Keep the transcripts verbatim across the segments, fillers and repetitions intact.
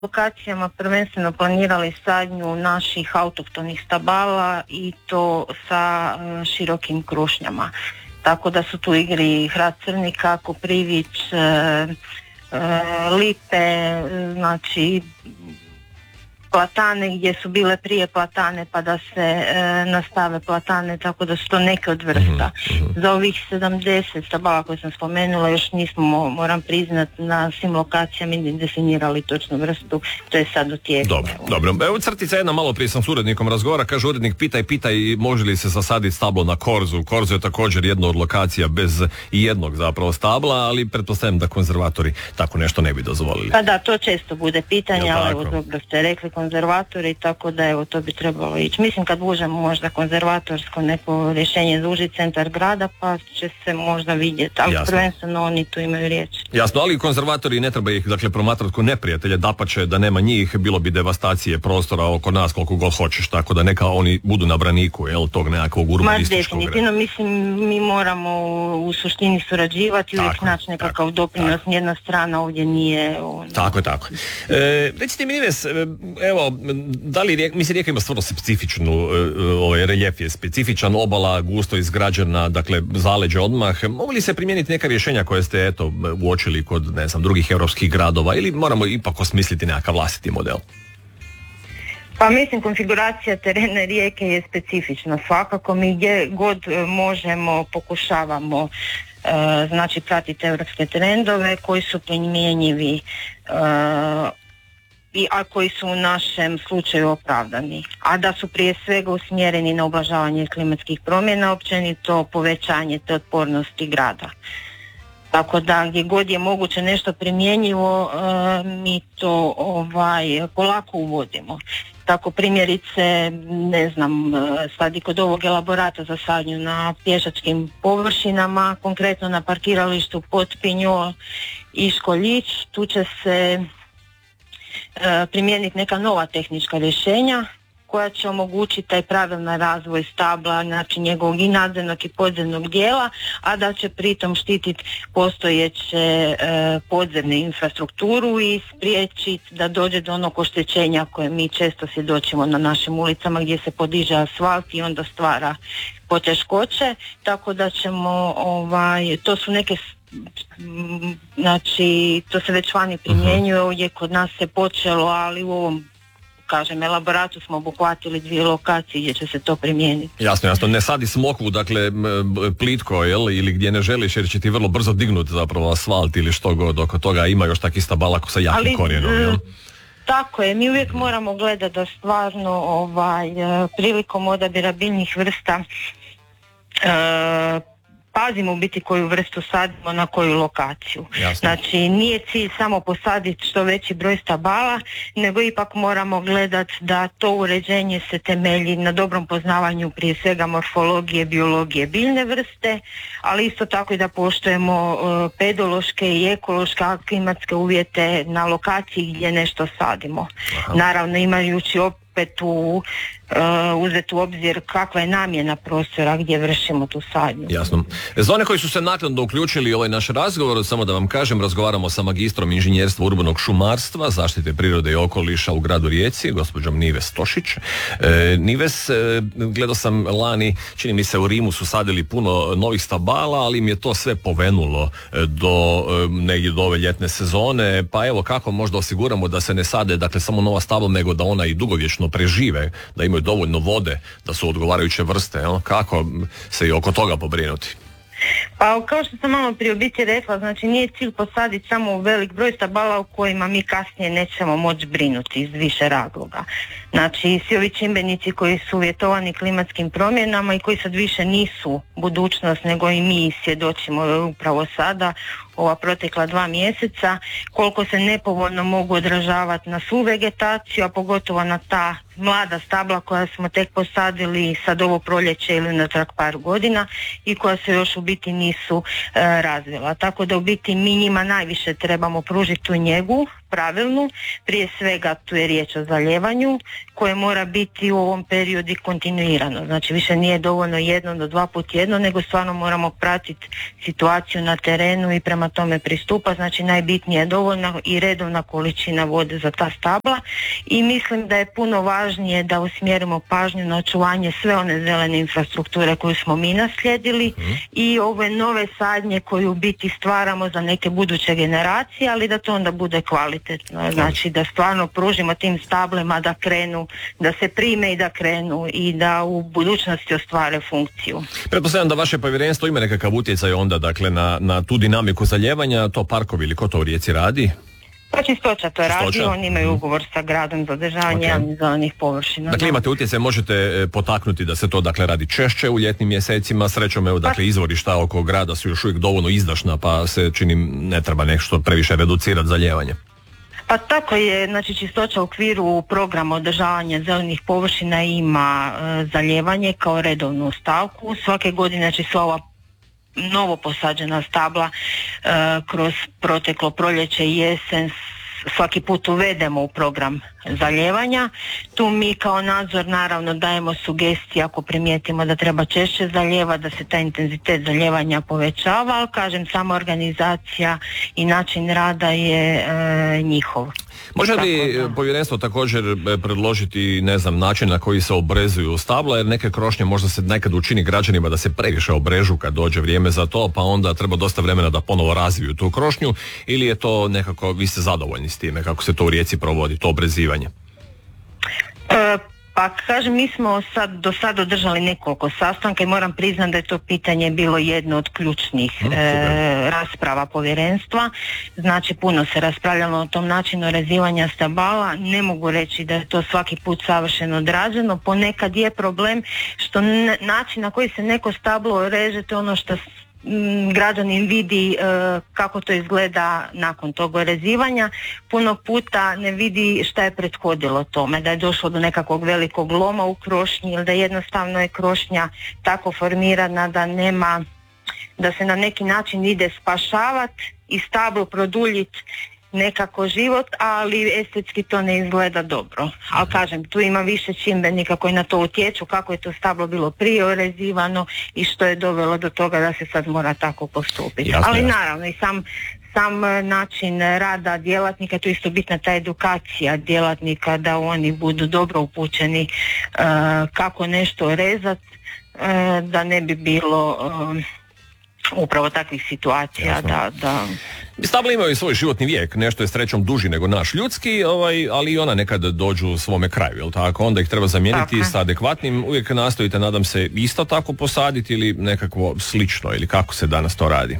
lokacijama prvenstveno planirali sadnju naših autohtonih stabala i to sa e, širokim krušnjama. Tako da su tu igri hrast crnika, koprivić, e, e, lipe, znači platane gdje su bile prije platane pa da se e, nastave platane, tako da su to neke od vrsta. Mm-hmm. Za ovih sedamdeset stabala koje sam spomenula još nismo, moram priznati, na svim lokacijama definirali točnu vrstu, to je sad u tijeku. Dobro, dobro. Evo crtica jedna, malo prije sam s urednikom razgovara, kaže urednik pitaj, pitaj može li se zasaditi stablo na Korzu. Korzu je također jedna od lokacija bez jednog zapravo stabla, ali pretpostavljam da konzervatori tako nešto ne bi dozvolili. Pa da, to često bude pitanje, ali evo dobro ste rekli, konzervatori, tako da evo to bi trebalo ići. Mislim kad uđemo možda konzervatorsko neko rješenje za uži centar grada pa će se možda vidjeti, ali prvenstveno oni tu imaju riječ. Jasno, ali konzervatori ne treba ih dakle promatrati kao neprijatelje, dapače da nema njih bilo bi devastacije prostora oko nas koliko god hoćeš, tako da neka oni budu na braniku jel, tog nekakvog urbanističkog. Ma definitivno, mislim mi moramo u suštini surađivati i uvijek naći nekakav doprinos, nijedna strana ovdje nije on... Tako je, tako. E, recite mi Nives, evo, da li rijeka, mislim rijeka ima stvarno specifičnu, ovaj reljef je specifičan, obala gusto izgrađena, dakle zaleđe odmah. Mogu li se primijeniti neka rješenja koje ste eto uočili kod ne znam drugih europskih gradova ili moramo ipak osmisliti nekakav vlastiti model? Pa mislim konfiguracija terena rijeke je specifična svakako, mi gdje god možemo pokušavamo e, znači pratiti europske trendove koji su primjenjivi e, i a koji su u našem slučaju opravdani, a da su prije svega usmjereni na ublažavanje klimatskih promjena, općenito povećanje te otpornosti grada. Tako da gdje god je moguće nešto primjenjivo, e, mi to ovaj, polako uvodimo. Tako primjerice, ne znam, sad i kod ovog elaborata za sadnju na pješačkim površinama, konkretno na parkiralištu Potpinjo i Školjić, tu će se e, primijeniti neka nova tehnička rješenja koja će omogućiti taj pravilan razvoj stabla, znači njegovog i nadzemnog i podzemnog dijela, a da će pritom štititi postojeće e, podzemne infrastrukturu i spriječiti da dođe do onog oštećenja koje mi često svjedočimo na našim ulicama gdje se podiže asfalt i onda stvara poteškoće, tako da ćemo, ovaj, to su neke znači to se već vani primjenjuje, ovdje kod nas se počelo, ali u ovom kažem, elaboratu smo obuhvatili dvije lokacije gdje će se to primijeniti. Jasno, jasno, ne sadi smokvu, dakle, plitko, jel, ili gdje ne želiš jer će ti vrlo brzo dignuti zapravo asfalt ili što god, oko toga ima još takih stabala sa jakim korijenom, jel? Tako je, mi uvijek moramo gledati da stvarno ovaj, prilikom odabira biljnih vrsta e, pazimo u biti koju vrstu sadimo na koju lokaciju. Jasne. Znači nije cilj samo posaditi što veći broj stabala, nego ipak moramo gledati da to uređenje se temelji na dobrom poznavanju prije svega morfologije, biologije biljne vrste, ali isto tako i da poštujemo uh, pedološke i ekološke klimatske uvjete na lokaciji gdje nešto sadimo. Aha. Naravno imajući opet u Uh, uzeti u obzir kakva je namjena prostora gdje vršimo tu sadnju. Jasno. Za one koji su se naknadno uključili u ovaj naš razgovor, samo da vam kažem, razgovaramo sa magistrom inženjerstva urbanog šumarstva, zaštite prirode i okoliša u gradu Rijeci, gospođom Nives Tošić. E, Nives, e, gledao sam lani, čini mi se u Rimu su sadili puno novih stabala, ali im je to sve povenulo do e, negdje do ove ljetne sezone, pa evo kako možda osiguramo da se ne sade dakle samo nova stabla, nego da ona i dugovječno prežive, da imaju dovoljno vode, da su odgovarajuće vrste, jel? Kako se i oko toga pobrinuti? Pa kao što sam malo prije u biti rekla, znači nije cilj posaditi samo velik broj stabala u kojima mi kasnije nećemo moći brinuti iz više razloga. Znači svi ovi čimbenici koji su uvjetovani klimatskim promjenama i koji sad više nisu budućnost nego i mi svjedočimo upravo sada, ova protekla dva mjeseca, koliko se nepovoljno mogu odražavati na svu vegetaciju, a pogotovo na ta mlada stabla koja smo tek posadili sad ovo proljeće ili natrag par godina i koja se još u biti nisu e, razvila. Tako da u biti mi njima najviše trebamo pružiti tu njegu, pravilnu. Prije svega tu je riječ o zaljevanju koje mora biti u ovom periodu kontinuirano. Znači više nije dovoljno jedno do dva put jedno, nego stvarno moramo pratiti situaciju na terenu i prema tome pristupa. Znači najbitnije je dovoljna i redovna količina vode za ta stabla i mislim da je puno važnije da usmjerimo pažnju na očuvanje sve one zelene infrastrukture koju smo mi naslijedili mm. i ove nove sadnje koju u biti stvaramo za neke buduće generacije, ali da to onda bude kvalitetno. Znači da stvarno pružimo tim stablima da krenu, da se prime i da krenu i da u budućnosti ostvare funkciju. Pretpostavljam da vaše povjerenstvo ima nekakav utjecaj onda dakle na, na tu dinamiku zaljevanja, to parkovi ili ko to u Rijeci radi? Pa Čistoća to radi, oni imaju ugovor sa gradom za održavanje javnih zelenih površina. Dakle imate utjecaj, možete potaknuti da se to dakle radi češće u ljetnim mjesecima, srećom evo dakle izvorišta oko grada su još uvijek dovoljno izdašna pa se čini ne treba nešto previše reducirati zalijevanje. Pa tako je, znači Čistoća u okviru programa održavanja zelenih površina ima e, zalijevanje kao redovnu stavku. Svake godine znači sva ova novo posađena stabla e, kroz proteklo proljeće i jesen svaki put uvedemo u program zalijevanja. Tu mi kao nadzor naravno dajemo sugestije ako primijetimo da treba češće zalijevati, da se taj intenzitet zalijevanja povećava, ali kažem sama organizacija i način rada je e, njihov. Može li da. povjerenstvo također predložiti, ne znam, način na koji se obrezuju stabla, jer neke krošnje možda se nekad učini građanima da se previše obrežu kad dođe vrijeme za to, pa onda treba dosta vremena da ponovo razviju tu krošnju, ili je to nekako, vi ste zadovoljni s time, kako se to u Rijeci provodi, to obrezivanje? E, pa kažem, mi smo sad, do sada održali nekoliko sastanka i moram priznati da je to pitanje bilo jedno od ključnih mm, e, rasprava povjerenstva. Znači puno se raspravljalo o tom načinu rezivanja stabala. Ne mogu reći da je to svaki put savršeno odrađeno. Ponekad je problem što ne, način na koji se neko stablo reže, to je ono što građanin vidi e, kako to izgleda nakon tog rezivanja. Puno puta ne vidi šta je prethodilo tome, da je došlo do nekakvog velikog loma u krošnji ili da jednostavno je krošnja tako formirana da nema, da se na neki način ide spašavati i stablo produljiti nekako život, ali estetski to ne izgleda dobro. Ali kažem, tu ima više čimbenika koji na to utječu, kako je to stablo bilo prije orezivano i što je dovelo do toga da se sad mora tako postupiti. Jasne, ali jasne. Naravno i sam sam način rada djelatnika, tu isto bitna ta edukacija djelatnika da oni budu dobro upućeni uh, kako nešto rezati, uh, da ne bi bilo uh, upravo takvih situacija. da, da... Stabla imaju svoj životni vijek, nešto je srećom duži nego naš ljudski, ovaj, ali i ona nekad dođu svome kraju, jel tako? Onda ih treba zamijeniti tako. S adekvatnim, uvijek nastojite, nadam se, isto tako posaditi ili nekakvo slično, ili kako se danas to radi?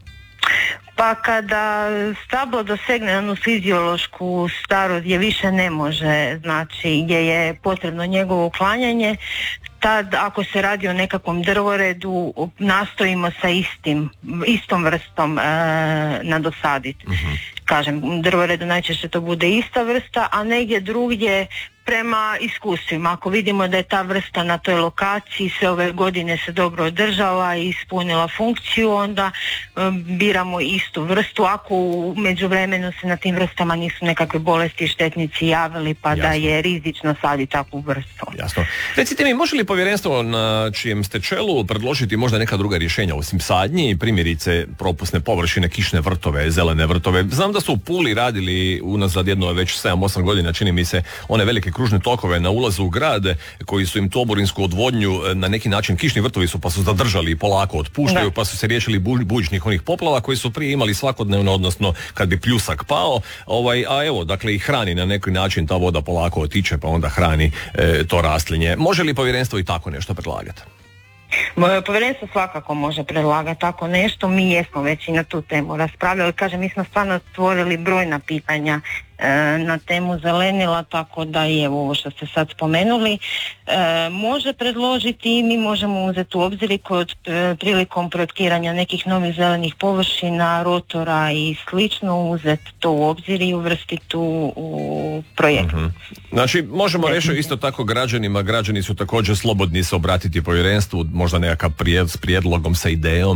Pa kada stablo dosegne onu fiziološku starost gdje više ne može, znači gdje je potrebno njegovo uklanjanje, tad ako se radi o nekakvom drvoredu nastojimo sa istim, istom vrstom e, nadosaditi. Uh-huh. Kažem, drvoredu najčešće to bude ista vrsta, a negdje drugdje prema iskustvima. Ako vidimo da je ta vrsta na toj lokaciji sve ove godine se dobro održala i ispunila funkciju, onda um, biramo istu vrstu. Ako u međuvremenu se na tim vrstama nisu nekakve bolesti i štetnici javili, pa Jasno. Da je rizično saditi takvu vrstu. Jasno. Recite mi, može li povjerenstvo na čijem ste čelu predložiti možda neka druga rješenja osim sadnji, primjerice propusne površine, kišne vrtove, zelene vrtove? Znam da su u Puli radili unazad jedno već sedam osam godina, čini mi se, one velike kružne tokove na ulazu u grad koji su im tu oborinsku odvodnju na neki način, kišni vrtovi su pa su zadržali i polako otpuštaju, da. Pa su se riješili buđ, buđnih onih poplava koji su prije imali svakodnevno, odnosno kad bi pljusak pao, ovaj, a evo, dakle i hrani na neki način, ta voda polako otiče pa onda hrani e, to rastlinje. Može li povjerenstvo i tako nešto predlagati? Povjerenstvo svakako može predlagati tako nešto, mi jesmo već i na tu temu raspravljali, kažem, mi smo stvarno stvorili brojna pitanja e, na temu zelenila, tako da i evo ovo što ste sad spomenuli, e, može predložiti i mi možemo uzeti u obzir i kod e, prilikom projektiranja nekih novih zelenih površina, rotora i slično, uzeti to u obzir i uvrstiti tu u projekt. Mm-hmm. Znači, možemo reći isto tako građanima, građani su također slobodni se obratiti povjerenstvu, možda nekakav prijed, s prijedlogom, sa idejom.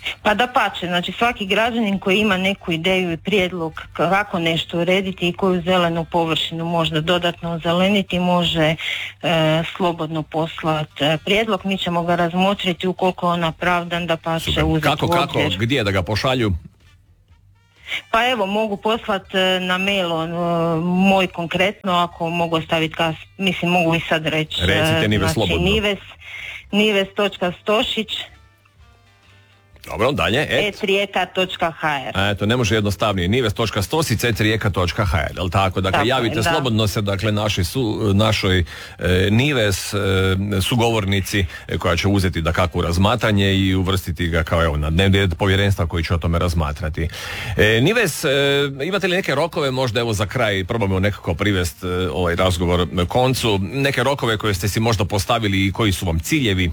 Pa da pače, znači svaki građanin koji ima neku ideju i prijedlog kako nešto urediti i koju zelenu površinu možda dodatno ozeleniti, može e, slobodno poslati e, prijedlog, mi ćemo ga razmotriti ukoliko on opravdan, da pače uzeti u obzir. Kako, kako, gdje da ga pošalju? Pa evo, mogu poslati na mail on, moj konkretno, ako mogu ostaviti gas, mislim mogu i sad reći. Recite Nives znači, slobodno. Nives, nives točka stošić Dobro, dalje. et rijeka točka ha er. A eto, ne može jednostavnije. nives točka stosić et rijeka točka ha er, jel tako? Dakle, tako javite je, slobodno se, dakle, naši su, našoj e, Nives e, sugovornici e, koja će uzeti da kakvu razmatranje i uvrstiti ga kao evo na dnevni red povjerenstva koji će o tome razmatrati. E, Nives, e, imate li neke rokove, možda evo za kraj, probamo nekako privesti e, ovaj razgovor koncu, neke rokove koje ste si možda postavili i koji su vam ciljevi?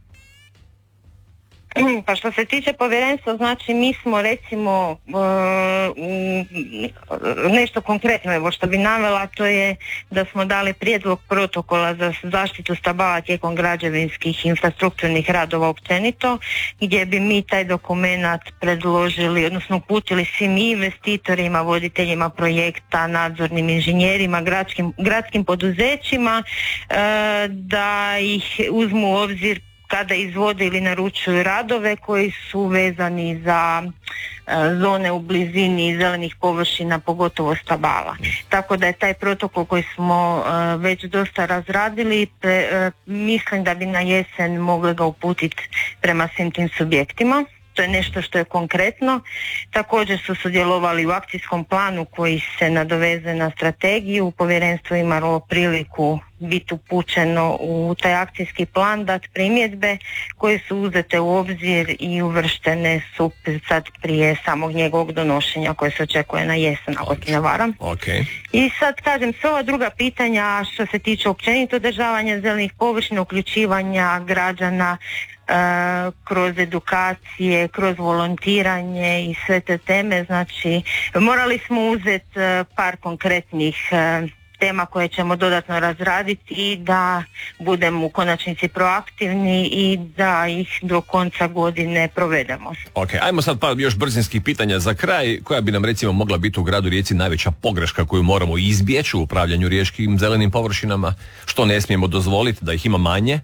Pa što se tiče povjerenstva, znači mi smo recimo uh, nešto konkretno, evo što bi navela, to je da smo dali prijedlog protokola za zaštitu stabala tijekom građevinskih infrastrukturnih radova općenito, gdje bi mi taj dokumenat predložili, odnosno uputili svim investitorima, voditeljima projekta, nadzornim inženjerima, gradskim, gradskim poduzećima, uh, da ih uzmu u obzir kada izvode ili naručuju radove koji su vezani za e, zone u blizini zelenih površina, pogotovo stabala. Tako da je taj protokol koji smo e, već dosta razradili, pre, e, mislim da bi na jesen mogli ga uputiti prema svim tim subjektima. To je nešto što je konkretno. Također su sudjelovali u akcijskom planu koji se nadovezuje na strategiju. Povjerenstvo imalo priliku biti upućeno u taj akcijski plan, dati primjedbe koje su uzete u obzir i uvrštene su sad prije samog njegovog donošenja koje se očekuje na jesen, ako se ne varam. Okay. I sad kažem, sve ova druga pitanja što se tiče općenito održavanja zelenih površina, uključivanja građana Uh, kroz edukacije, kroz volontiranje i sve te teme, znači morali smo uzeti uh, par konkretnih uh, tema koje ćemo dodatno razraditi i da budemo u konačnici proaktivni i da ih do konca godine provedemo. Ok, ajmo sad par još brzinskih pitanja za kraj. Koja bi nam recimo mogla biti u gradu Rijeci najveća pogreška koju moramo izbjeći u upravljanju riječkim zelenim površinama? Što ne smijemo dozvoliti da ih ima manje?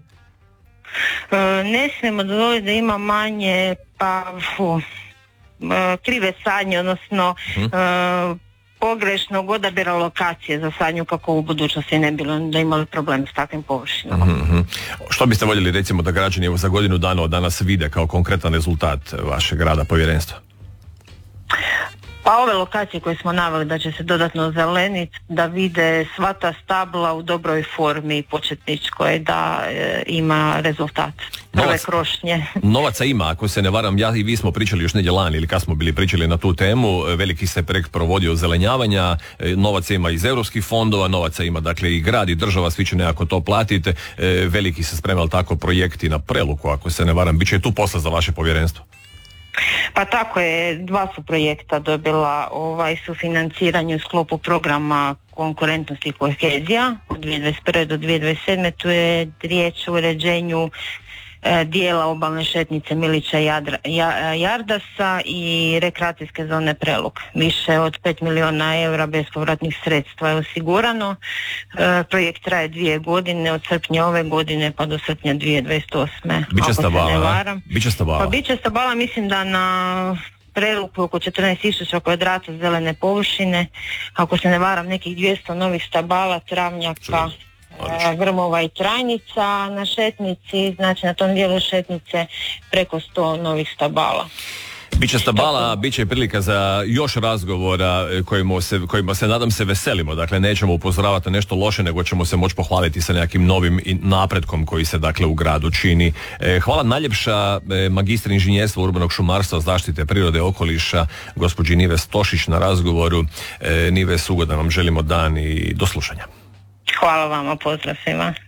Ne smijemo dozvoliti da ima manje, pa fu, krive sadnje, odnosno hmm. uh, pogrešnog odabira lokacije za sadnju kako u budućnosti ne bilo da imali problem s takvim površinama. Mm-hmm. Što biste voljeli recimo da građani evo za godinu dana od danas vide kao konkretan rezultat vašeg rada povjerenstva? Pa ove lokacije koje smo naveli da će se dodatno zeleniti, da vide sva ta stabla u dobroj formi početničkoj, da e, ima rezultat. Prve krošnje. Novaca ima, ako se ne varam, ja i vi smo pričali još nedje lani ili kad smo bili pričali na tu temu, veliki se projekt provodio zelenjavanja, novaca ima iz europskih fondova, novaca ima dakle i grad i država, svi će nekako to platiti, veliki se spremali tako projekti na Preluku, ako se ne varam, bit će tu posla za vaše povjerenstvo. Pa tako je, dva su projekta dobila ovaj sufinanciranje u sklopu programa konkurentnosti i kohezija od dvije tisuće dvadeset prve do dvije tisuće dvadeset sedme. Tu je riječ o uređenju e, dijela obalne šetnice Milića Jadra, ja, Jardasa i rekreacijske zone Preluk. Više od pet milijuna eura bespovratnih sredstva je osigurano. E, projekt traje dvije godine, od srpnja ove godine pa do srpnja dvije tisuće dvadeset osme. Biće stabala, biće stabala. Pa biće stabala, mislim da na Preluku oko četrnaest tisuća kvadrata zelene površine, ako se ne varam nekih dvjesto novih stabala, travnjaka, grmova i trajnica na šetnici, znači na tom dijelu šetnice preko sto novih stabala. Biće stabala, bit će prilika za još razgovora kojima se, kojima se nadam se veselimo. Dakle, nećemo upozoravati na nešto loše, nego ćemo se moći pohvaliti sa nekakvim novim napretkom koji se dakle u gradu čini. Hvala najljepša magistra inženjerstva urbanog šumarstva, zaštite prirode, okoliša, gospođi Nives Stošić na razgovoru. Nives, ugodan vam želimo dan i do slušanja. Hvala vama, pozdrav svima.